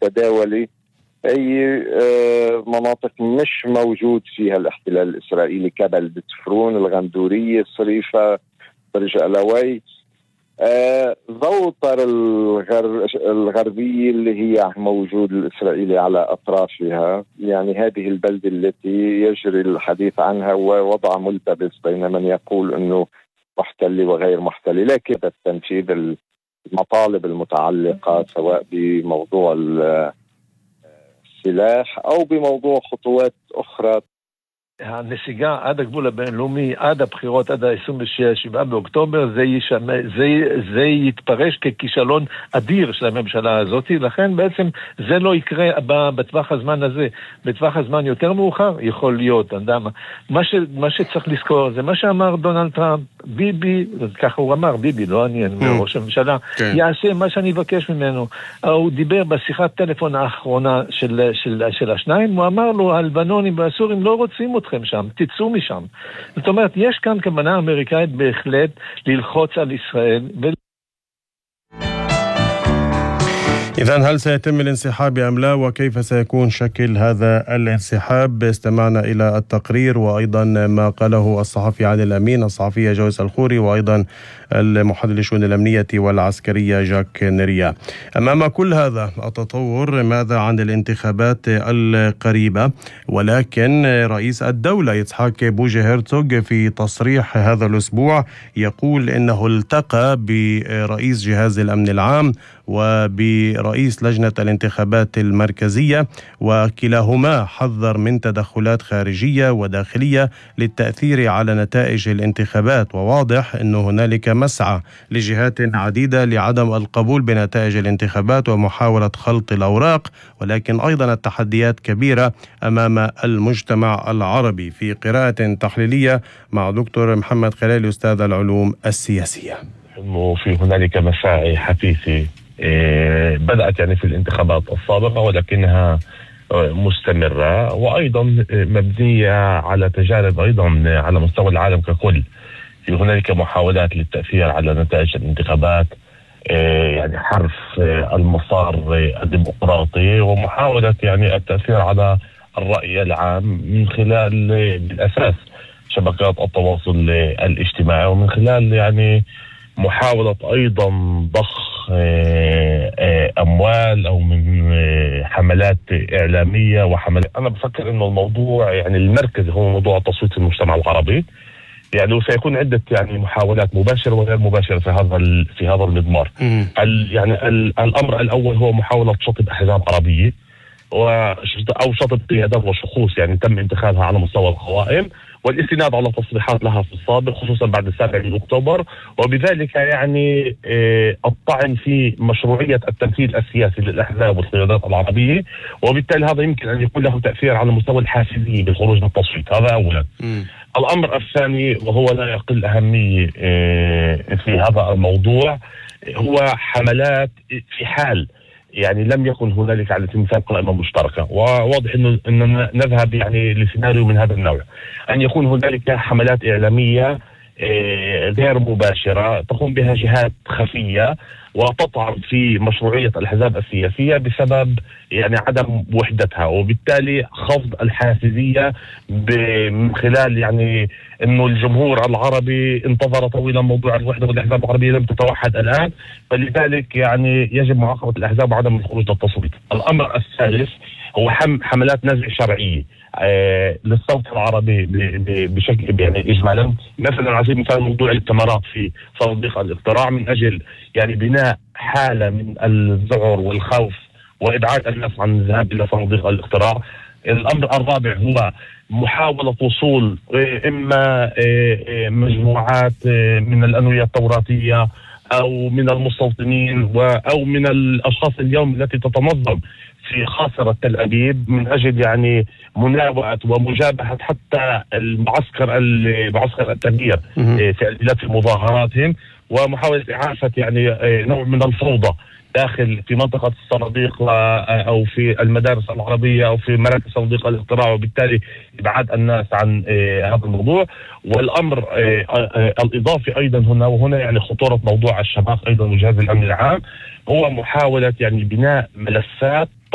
المتداولة هي مناطق مش موجود فيها الاحتلال الإسرائيلي كبلدة فرون، الغندورية، الصريفة، برج ألوي، زوطر الغربية اللي هي موجود الإسرائيلي على أطرافها. يعني هذه البلدة التي يجري الحديث عنها ووضع ملتبس بين من يقول أنه محتل وغير محتل، لكن التنفيذ المطالب المتعلقة سواء بموضوع السلاح أو بموضوع خطوات أخرى. הנסיגה עד הגבול הבינלאומי, עד הבחירות, עד ה-27 באוקטובר, זה יתפרש ככישלון אדיר של הממשלה הזאת, לכן בעצם זה לא יקרה בטווח הזמן הזה. בטווח הזמן יותר מאוחר יכול להיות, מה שצריך לזכור זה מה שאמר דונלד טראמפ, ביבי, ככה הוא אמר, ביבי, לא אני ראש הממשלה, יעשה מה שאני אבקש ממנו. הוא דיבר בשיחת טלפון האחרונה של השניים, הוא אמר לו, הלבנונים והסורים לא רוצים אתכם שם, תצאו משם. זאת אומרת, יש כאן כוונה אמריקאית בהחלט ללחוץ על ישראל. إذن هل سيتم الانسحاب أم لا، وكيف سيكون شكل هذا الانسحاب؟ استمعنا إلى التقرير وأيضا ما قاله الصحفي عادل أمين، الصحفية جويس الخوري، وأيضا المحلل للشؤون الأمنية والعسكرية جاك نيريا. أمام كل هذا التطور، ماذا عن الانتخابات القريبة؟ ولكن رئيس الدولة يتسحاق بوجي هرتوغ في تصريح هذا الأسبوع يقول إنه التقى برئيس جهاز الأمن العام وبرئيس لجنة الانتخابات المركزية، وكلاهما حذر من تدخلات خارجية وداخلية للتأثير على نتائج الانتخابات. وواضح أن هنالك مسعى لجهات عديدة لعدم القبول بنتائج الانتخابات ومحاولة خلط الأوراق، ولكن أيضا التحديات كبيرة أمام المجتمع العربي. في قراءة تحليلية مع دكتور محمد خليل أستاذ العلوم السياسية. في هنالك مساعي حثيثة بدأت يعني في الانتخابات السابقة، ولكنها مستمرة وأيضا مبنية على تجارب أيضا على مستوى العالم ككل. في هنالك محاولات للتأثير على نتائج الانتخابات، يعني حرف المسار الديمقراطي، ومحاولة يعني التأثير على الرأي العام من خلال بالأساس شبكات التواصل الاجتماعي، ومن خلال يعني محاولة أيضا ضخ أموال أو من حملات إعلامية وحملات. أنا بفكر إنه الموضوع يعني المركز هو موضوع تصويت المجتمع العربي، يعني وسيكون عدة يعني محاولات مباشرة وغير مباشرة في هذا المضمار. يعني الأمر الأول هو محاولة شطب أحزاب عربية أو شطب قيادات وشخوص يعني تم انتخابها على مستوى القوائم، والاستناد على تصريحات لها في السابق خصوصا بعد 7 أكتوبر، وبذلك يعني الطعن في مشروعية التمثيل السياسي للأحزاب والقيادات العربية، وبالتالي هذا يمكن أن يكون له تأثير على مستوى الحافزية بالخروج للتصويت. هذا أولا. الأمر الثاني وهو لا يقل أهمية في هذا الموضوع هو حملات في حال يعني لم يكن هنالك على تمثال قائمة مشتركة، وواضح أننا نذهب يعني لسيناريو من هذا النوع، أن يكون هنالك حملات إعلامية غير مباشرة تقوم بها جهات خفية وتطعن في مشروعية الأحزاب السياسية بسبب يعني عدم وحدتها، وبالتالي خفض الحافزية من خلال يعني إنه الجمهور العربي انتظر طويلا موضوع الوحدة والأحزاب العربية لم تتوحد الآن، فلذلك يعني يجب معاقبة الأحزاب وعدم الخروج للتصويت. الأمر الثالث هو حملات نزع شرعية للصوت العربي بشكل يعني إجمالا. مثلا على سبيل المثال موضوع الكاميرات في صناديق الاقتراع من أجل يعني بناء حالة من الذعر والخوف وإبعاد الناس عن الذهاب إلى صناديق الاقتراع. الأمر الرابع هو محاولة وصول إما مجموعات من الأنوية التوراتية أو من المستوطنين أو من الأشخاص اليوم التي تتنظم في خاصرة تل أبيب من أجل يعني مناوئة ومجابهة حتى معسكر التغيير في مظاهراتهم، ومحاولة إعافة يعني نوع من الفوضى داخل في منطقة الصناديق أو في المدارس العربية أو في مراكز صناديق الاقتراع، وبالتالي إبعاد الناس عن هذا الموضوع. والأمر الإضافي أيضا وهنا يعني خطورة موضوع الشباب أيضا وجهاز الأمن العام هو محاولة يعني بناء ملفات